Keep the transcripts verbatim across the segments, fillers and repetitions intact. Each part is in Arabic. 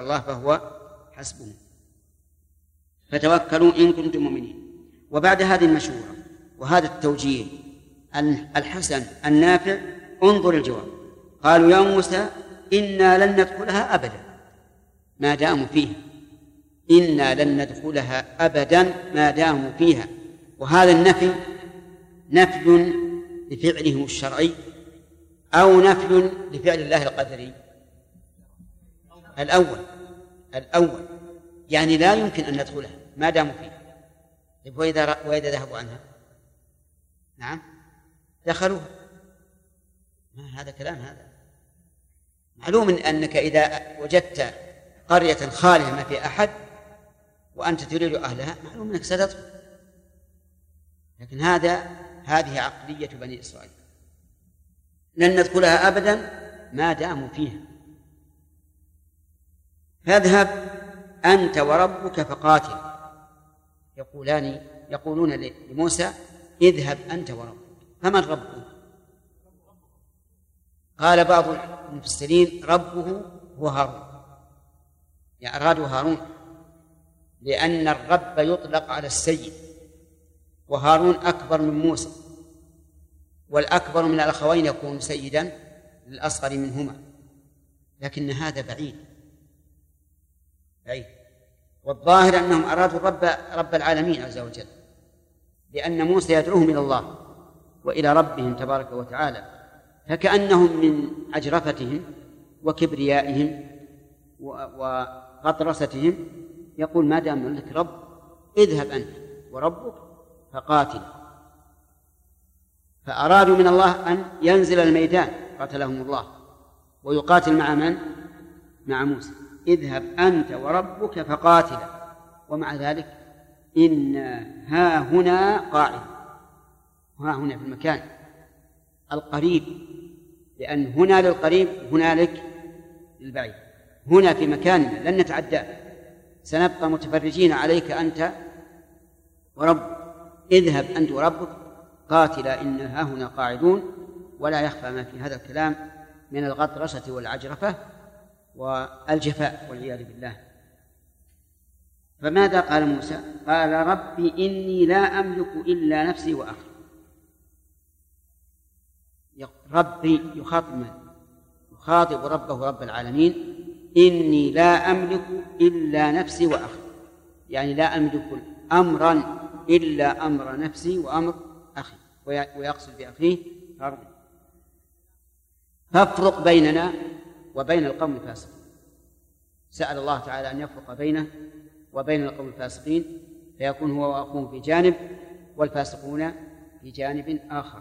الله فهو حسبه. فتوكلوا إن كنتم مؤمنين. وبعد هذه المشورة وهذا التوجيه الحسن النافع انظر الجواب. قالوا يا موسى إنا لن ندخلها أبدا ما داموا فيها، إنا لن ندخلها أبدا ما داموا فيها. وهذا النفي نفي لفعله الشرعي أو نفي لفعل الله القدري؟ الأول الأول يعني لا يمكن أن ندخلها ما داموا فيها. وإذا وإذا ذهبوا عنها نعم دخلوها. ما هذا كلام؟ هذا معلوم أنك إذا وجدت قرية خالية ما في أحد وأنت تريد أهلها معلوم أنك ستدخل. لكن هذا هذه عقلية بني إسرائيل، لن ندخلها أبدا ما داموا فيها. فاذهب أنت وربك فقاتل. يقولان يقولون لموسى اذهب أنت وربك. فمن ربه؟ قال بعض المفسرين ربه هو هارون، يعني أرادوا هارون، لأن الرب يطلق على السيد، وهارون أكبر من موسى، والأكبر من الأخوين يكون سيدا للأصغر منهما. لكن هذا بعيد بعيد. والظاهر أنهم أرادوا الرب رب العالمين عز وجل، لأن موسى يدعوهم إلى الله وإلى ربهم تبارك وتعالى، فكأنهم من عجرفتهم وكبريائهم وغطرستهم يقول ما دام لك رب اذهب أنت وربك فقاتل. فأرادوا من الله أن ينزل الميدان قاتلهم الله ويقاتل مع من؟ مع موسى. اذهب أنت وربك فقاتلا، ومع ذلك إن ها هنا قاعد، ها هنا في المكان القريب، لأن هنا للقريب هنالك للبعيد. هنا في مكاننا لن نتعدى، سنبقى متفرجين عليك أنت وربك. اذهب أنت وربك قاتلا إن ها هنا قاعدون. ولا يخفى ما في هذا الكلام من الغطرسة والعجرفة والجفاء والعياذ بالله. فماذا قال موسى؟ قال ربي إني لا أملك إلا نفسي وأخي. ربي يخاطب من؟ يخاطب ربه رب العالمين. إني لا أملك إلا نفسي وأخي، يعني لا أملك أمرا إلا أمر نفسي وأمر أخي، ويقصد بأخيه هارون. فافرق بيننا وبين القوم الفاسقين. سأل الله تعالى أن يفرق بينه وبين القوم الفاسقين، فيكون هو وأخوه في جانب والفاسقون في جانب آخر.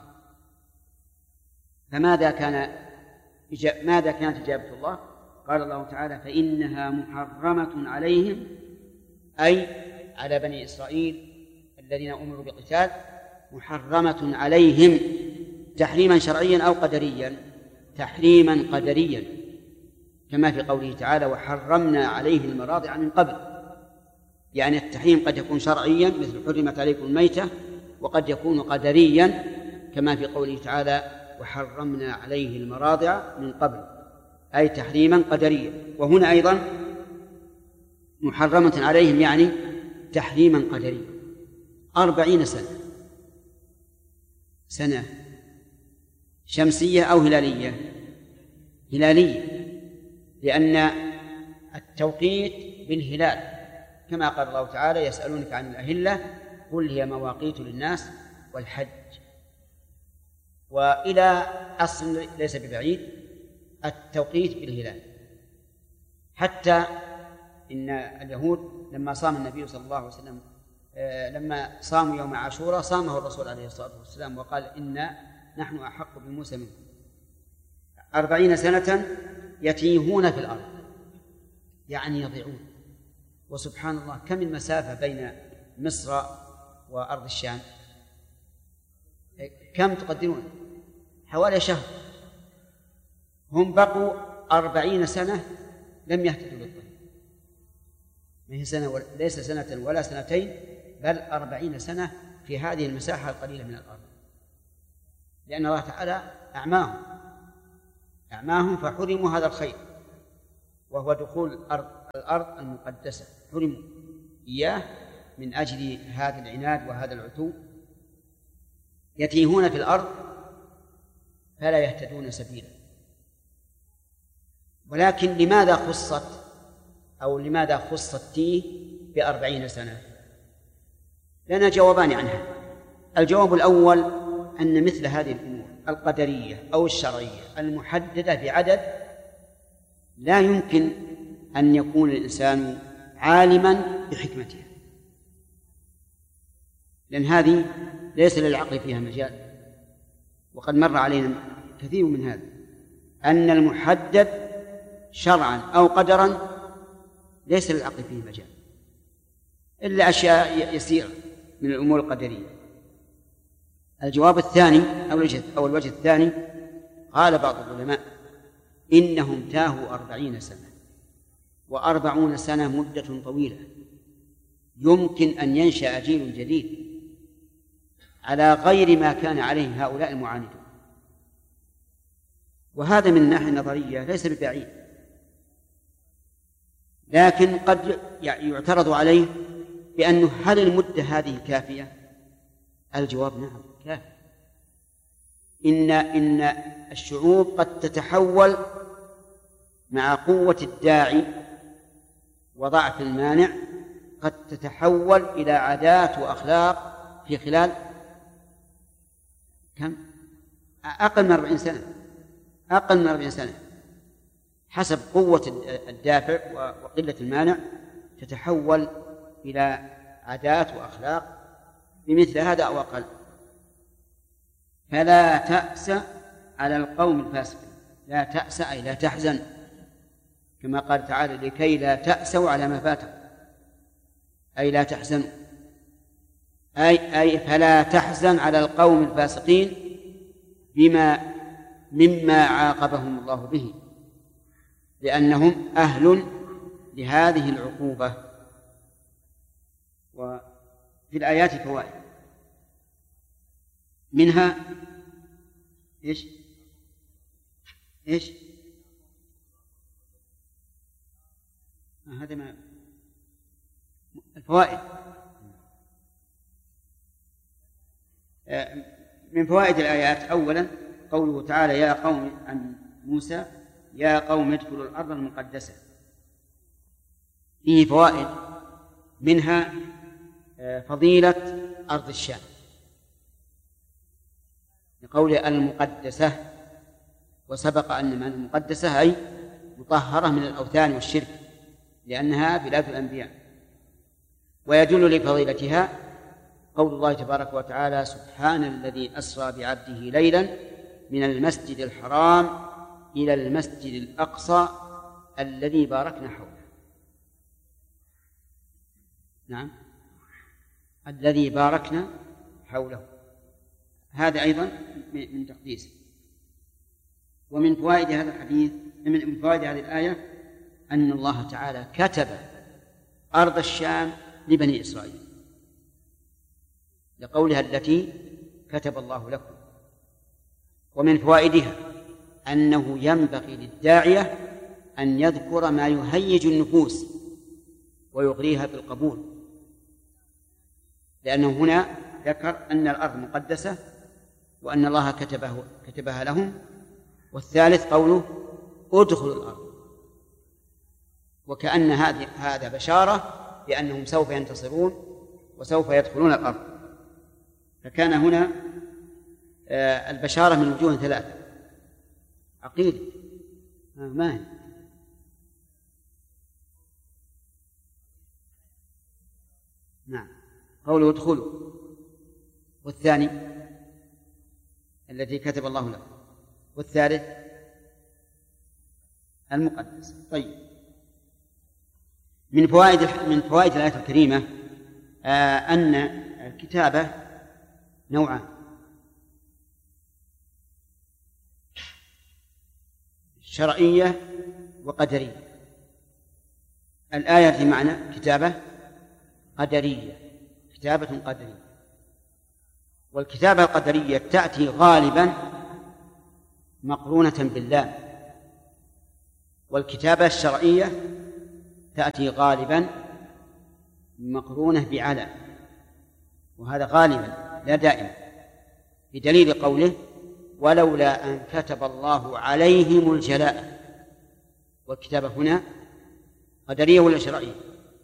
فماذا كان ماذا كانت إجابة الله؟ قال الله تعالى فإنها محرمة عليهم، أي على بني إسرائيل الذين أمروا بقتال، محرمة عليهم تحريما شرعيا أو قدريا؟ تحريما قدريا، كما في قوله تعالى وحرمنا عليه المراضع من قبل. يعني التحريم قد يكون شرعيا مثل حرمت عليكم الميتة، وقد يكون قدريا كما في قوله تعالى وحرمنا عليه المراضع من قبل، أي تحريما قدريا. وهنا أيضا محرمة عليهم يعني تحريما قدريا. أربعين سنة، سنة شمسية أو هلالية؟ هلالية، لأن التوقيت بالهلال، كما قال الله تعالى يسألونك عن الأهلة قل هي مواقيت للناس والحج. وإلى أصل ليس ببعيد التوقيت بالهلال، حتى إن اليهود لما صام النبي صلى الله عليه وسلم لما صاموا يوم عاشوراء صامه الرسول عليه الصلاة والسلام وقال إنا نحن أحق بموسى منكم. أربعين سنة يتيهون في الأرض، يعني يضيعون. وسبحان الله كم المسافة بين مصر وأرض الشام؟ كم تقدرون؟ حوالي شهر. هم بقوا أربعين سنة لم يهتدوا للطريق. ما هي سنة ولا ليس سنة ولا سنتين، بل أربعين سنة في هذه المساحة القليلة من الأرض، لأن الله تعالى أعماهم أعماهم فحرموا هذا الخير، وهو دخول أرض الأرض المقدسة حرموا إياه من أجل هذا العناد وهذا العتو، يتيهون في الأرض فلا يهتدون سبيلا. ولكن لماذا خصت أو لماذا خص التيه بأربعين سنة؟ لنا جوابان عنها. الجواب الأول أن مثل هذه الأمور القدرية أو الشرعية المحددة بعدد لا يمكن أن يكون الإنسان عالما بحكمتها، لأن هذه ليس للعقل فيها مجال. وقد مر علينا كثير من هذا، أن المحدد شرعا أو قدرا ليس للعقل فيه مجال إلا أشياء يسيرة من الأمور القدرية. الجواب الثاني أو الوجه, أو الوجه الثاني، قال بعض العلماء إنهم تاهوا أربعين سنة، وأربعون سنة مدة طويلة، يمكن أن ينشأ جيل جديد على غير ما كان عليه هؤلاء المعاندون. وهذا من الناحية النظرية ليس ببعيد، لكن قد يعترض عليه بأنه هل المدة هذه كافية؟ الجواب نعم كافية. إن إن الشعوب قد تتحول مع قوة الداعي وضعف المانع، قد تتحول إلى عادات وأخلاق في خلال كم؟ أقل من أربعين سنة، أقل من أربعين سنة، حسب قوة الدافع وقلة المانع تتحول إلى عادات وأخلاق بمثل هذا أو أقل. فلا تأس على القوم الفاسقين، لا تأس أي لا تحزن، كما قال تعالى لكي لا تأسوا على ما فاتكم، أي لا تحزنوا، أي, أي فلا تحزن على القوم الفاسقين بما مما عاقبهم الله به، لأنهم أهل لهذه العقوبة. وفي الآيات فوائد، منها إيش إيش آه هذا ما الفوائد. آه من فوائد الآيات أولا قوله تعالى يا قوم عن موسى يا قوم ادخلوا الأرض المقدسة، فيه فوائد، منها آه فضيلة أرض الشام لقول المقدسة، وسبق أن من المقدسة أي مطهرة من الأوثان والشرك لأنها بلاد الأنبياء. ويدل لفضيلتها قول الله تبارك وتعالى سبحان الذي أسرى بعبده ليلا من المسجد الحرام إلى المسجد الأقصى الذي باركنا حوله. نعم، الذي باركنا حوله، هذا أيضا من تقديسه. ومن فوائد هذا الحديث، من فوائد هذه الآية، أن الله تعالى كتب أرض الشام لبني إسرائيل لقولها التي كتب الله لكم. ومن فوائدها أنه ينبغي للداعية أن يذكر ما يهيج النفوس ويغريها بالقبول، لأنه هنا ذكر أن الأرض مقدسة وأن الله كتبه كتبها لهم. والثالث قوله ادخلوا الأرض، وكأن هذه هذا بشارة بأنهم سوف ينتصرون وسوف يدخلون الأرض. فكان هنا البشارة من وجوه ثلاثة: عقيدة ما هي نعم قوله ادخلوا، والثاني التي كتب الله له، والثالث المقدس. طيب، من فوائد من فوائد الآية الكريمة آه أن الكتابة نوعان: شرعية وقدرية. الآية في معنى كتابة قدرية، كتابة قدرية. والكتابة القدرية تأتي غالبا مقرونة باللام، والكتابة الشرعية تأتي غالبا مقرونة بعلى، وهذا غالبا لا دائما، بدليل قوله ولولا أن كتب الله عليهم الجلاء. والكتابة هنا قدرية ولا شرعية؟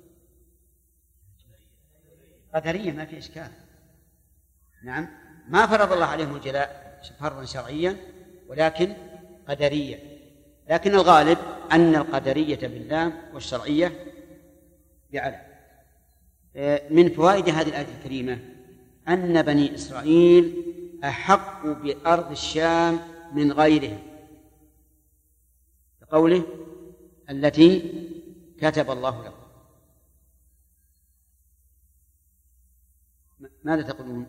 قدرية، ما في إشكال. نعم، ما فرض الله عليهم الجلاء فرضا شرعيا ولكن قدرية، لكن الغالب أن القدرية باللام والشرعية بعلى. من فوائد هذه الآية الكريمة أن بني إسرائيل أحق بأرض الشام من غيرهم، بقوله التي كتب الله لهم. ماذا تقولون؟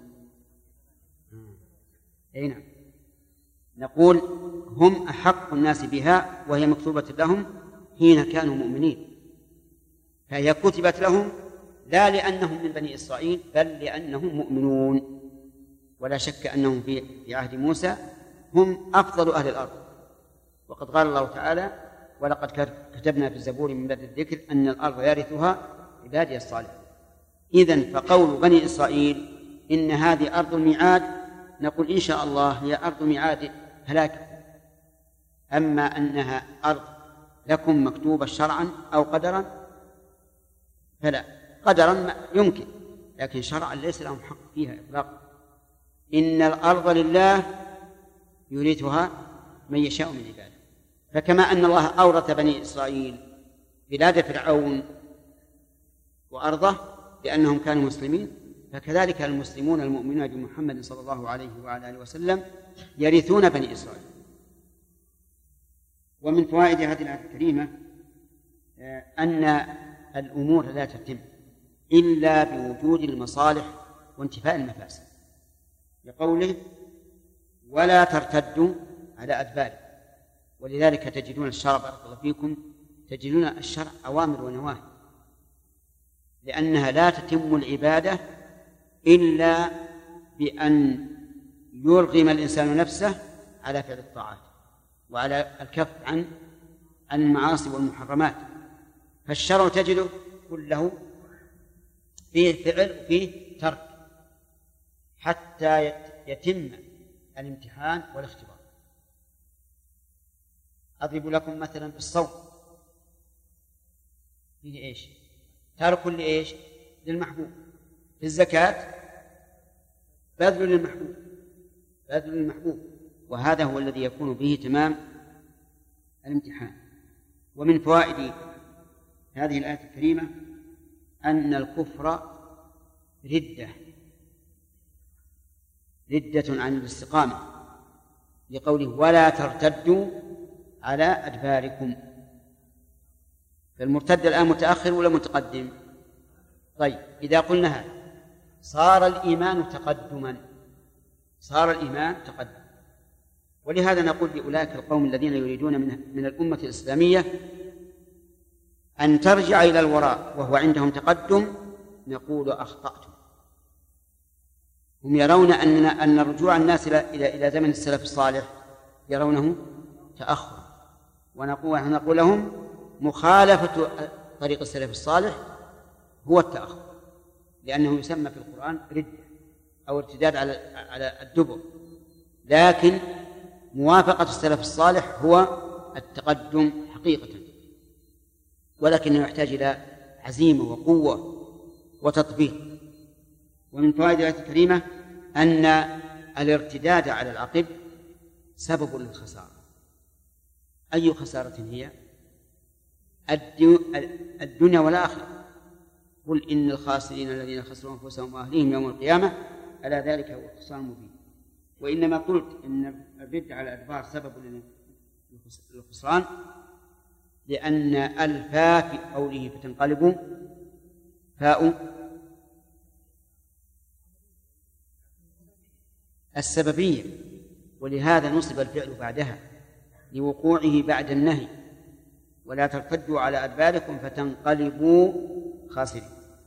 أي نعم، نقول هم أحق الناس بها وهي مكتوبة لهم حين كانوا مؤمنين، فهي كتبت لهم لا لأنهم من بني إسرائيل بل لأنهم مؤمنون. ولا شك أنهم في عهد موسى هم أفضل أهل الأرض، وقد قال الله تعالى ولقد كتبنا في الزبور من بعد الذكر أن الأرض يرثها عبادي الصالحون. إذن فقول بني إسرائيل إن هذه أرض الميعاد نقول إن شاء الله هي أرض ميعاد هلاك، أما أنها أرض لكم مكتوبة شرعا أو قدرا فلا، قدرا يمكن لكن شرعا ليس لهم حق فيها إطلاقا. إن الأرض لله يورثها من يشاء من عباده. فكما أن الله أورث بني إسرائيل بلاد فرعون وأرضه لأنهم كانوا مسلمين، فكذلك المسلمون المؤمنون بمحمد صلى الله عليه وعلى آله وسلم يرثون بني إسرائيل. ومن فوائد هذه الآية الكريمة أن الأمور لا تتم إلا بوجود المصالح وانتفاء المفاسد، لقوله ولا ترتدوا على أدبار. ولذلك تجدون الشرع بارك الله فيكم تجدون الشرع أوامر ونواهي، لأنها لا تتم العبادة إلا بأن يرغم الإنسان نفسه على فعل الطاعات وعلى الكف عن المعاصي والمحرمات. فالشرع تجده كله فيه فعل وفيه ترك حتى يتم الامتحان والاختبار. أضرب لكم مثلا بالصوم فيه إيش؟ ترك لإيش؟ للمحبوب. في الزكاة بذل للمحبوب بذل للمحبوب وهذا هو الذي يكون به تمام الامتحان. ومن فوائد هذه الآية الكريمة أن الكفر ردة ردة عن الاستقامة، لقوله ولا ترتدوا على أدباركم. فالمرتد الآن متأخر ولا متقدم؟ طيب إذا قلنا هذا صار الإيمان تقدما صار الإيمان تقدم. ولهذا نقول لأولئك القوم الذين يريدون من, من الأمة الإسلامية أن ترجع إلى الوراء وهو عندهم تقدم، نقول أخطأتم. هم يرون أن أن رجوع الناس إلى إلى زمن السلف الصالح يرونه تأخر، ونقول نقول لهم مخالفة طريق السلف الصالح هو التأخر، لأنه يسمى في القرآن ردة أو ارتداد على على الدبر، لكن موافقة السلف الصالح هو التقدم حقيقة، ولكنه يحتاج إلى عزيمة وقوة وتطبيق. ومن فوائد الآية الكريمة أن الارتداد على العقب سبب للخسارة. أي خسارة هي؟ الدنيا والآخرة. قل إن الخاسرين الذين خسروا أنفسهم وأهليهم يوم القيامة ألا ذلك هو الخسران المبين. وإنما قلت إن الرد على الأدبار سبب للخسران لأن الفاء في قوله فتنقلبوا فاء السببية، ولهذا نصب الفعل بعدها لوقوعه بعد النهي ولا ترتدوا على أدباركم فتنقلبوا خاسرين.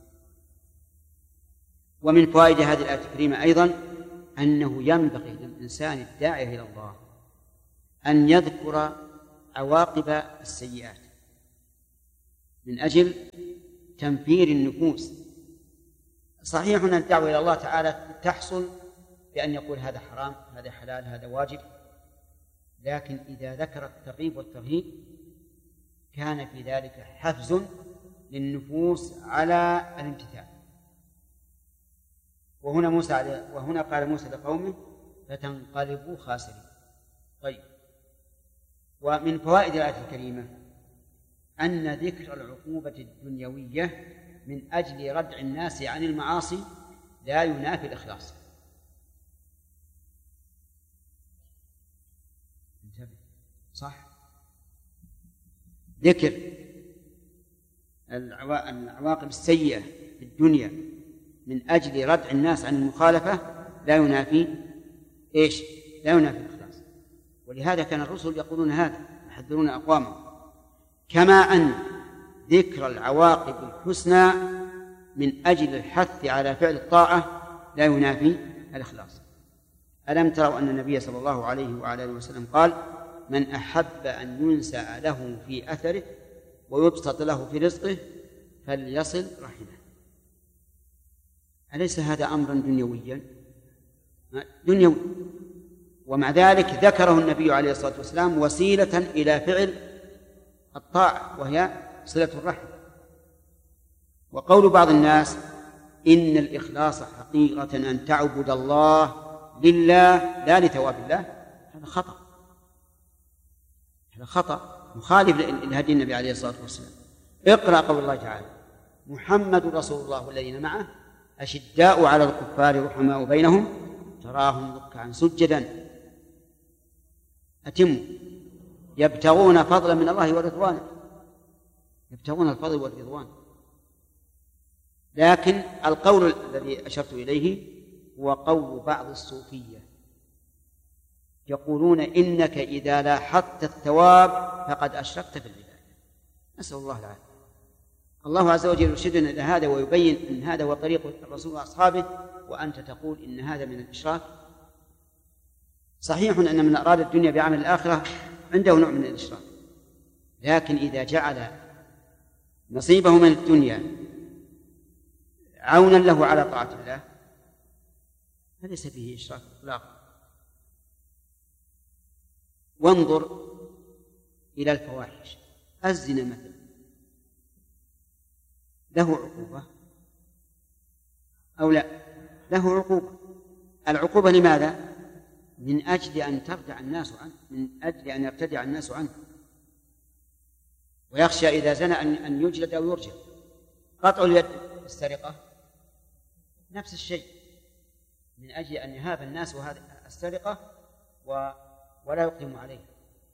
ومن فوائد هذه الآية الكريمة أيضا أنه ينبغي للإنسان الداعي إلى الله أن يذكر عواقب السيئات، من أجل تنفير النفوس. صحيح أن الدعوة إلى الله تعالى تحصل بأن يقول هذا حرام هذا حلال هذا واجب، لكن إذا ذكر الترغيب والترهيب كان في ذلك حفز للنفوس على الامتثال. وهنا موسى عليه وهنا قال موسى لقومه فتنقلبوا خاسرين. طيب، ومن فوائد الآية الكريمة أن ذكر العقوبة الدنيوية من أجل ردع الناس عن المعاصي لا ينافي الإخلاص. صح، ذكر العواقب السيئة في الدنيا من أجل ردع الناس عن المخالفة لا ينافي إيش؟ لا ينافي الإخلاص. ولهذا كان الرسل يقولون هذا، يحذرون أقوامهم. كما أن ذكر العواقب الحسنى من أجل الحث على فعل الطاعة لا ينافي الإخلاص. ألم تروا أن النبي صلى الله عليه وعلى آله وسلم قال: من أحب أن ينسأ له في أثره ويبسط له في رزقه فليصل رحمه. أليس هذا أمرا دنيويا؟ دنيوي، ومع ذلك ذكره النبي عليه الصلاة والسلام وسيلة إلى فعل الطاعة وهي صلة الرحم. وقول بعض الناس إن الإخلاص حقيقة أن تعبد الله لله لا لثواب الله، هذا خطأ، هذا خطأ مخالف لهدي النبي عليه الصلاة والسلام. اقرأ قول الله تعالى: محمد رسول الله والذين معه أشداء على الكفار رحماء بينهم تراهم ركعا سجدا أتموا يبتغون فضلا من الله ورضوانه، يبتغون الفضل والرضوان. لكن القول الذي أشرت إليه هو قول بعض الصوفية، يقولون إنك إذا لاحظت الثواب فقد أشركت في العبادة. نسأل الله العافية. الله عز وجل يرشدنا إلى هذا ويبين أن هذا هو طريق الرسول وأصحابه، وأنت تقول إن هذا من الإشراك. صحيح أن من أراد الدنيا بعمل الآخرة عنده نوع من الإشراك، لكن إذا جعل نصيبه من الدنيا عونا له على طاعة الله فليس فيه إشراك إطلاقا. وانظر إلى الفواحش. الزنا مثلا له عقوبة أو لا؟ له عقوبة. العقوبة لماذا؟ من أجل أن ترتع الناس عنه، من أجل أن يرتدع الناس عنه، ويخشى إذا زنى أن يجلد أو يرجم. قطع اليد السرقة نفس الشيء، من أجل أن يهاب الناس هذه السرقة ولا يقيم عليه.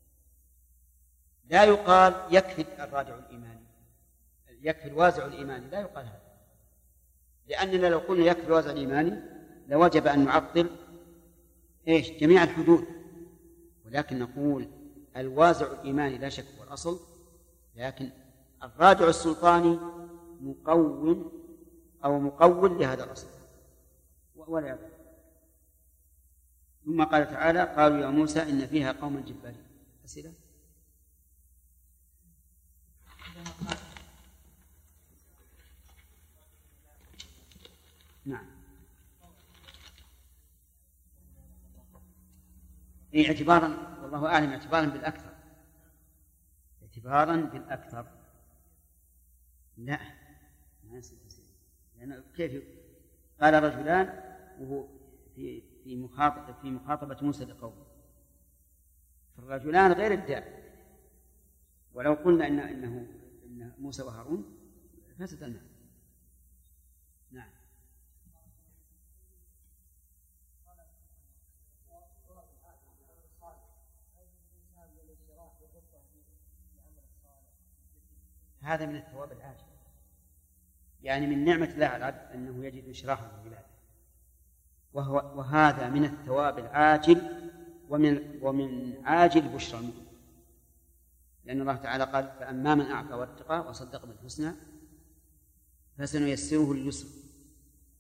لا يقال يكفي الرادع الإيماني، يكفي الوازع الإيماني، لا يقال هذا، لأننا لو قلنا يكفي الوازع الإيماني لوجب أن نعطل إيش؟ جميع الحدود. ولكن نقول الوازع الإيماني لا شك هو الأصل، لكن الرادع السلطاني مقوم أو مقول لهذا الأصل ولا يقول. ثم قال تعالى: قالوا يا موسى إن فيها قوما جبارين. أسئلة؟ نعم. إيه اعتبارا، والله أعلم، اعتبارا بالأكثر، اعتبارا بالأكثر. لا لأن كيف قال رجلان وهو في في مخاطبة في مخاطبة موسى لقومه، فالرجلان غير الداعي. ولو قلنا إن إنه إن موسى وهارون فسد المعنى. نعم. هذا من الثواب العاجل، يعني من نعمة الله على العبد أنه يجد إشراحا في العبادة، وهو وهذا من الثواب العاجل ومن ومن عاجل بشرى المؤمن، لأن الله تعالى قال: فأما من أعطى واتقى وصدق بالحسنى فسنيسره لليسر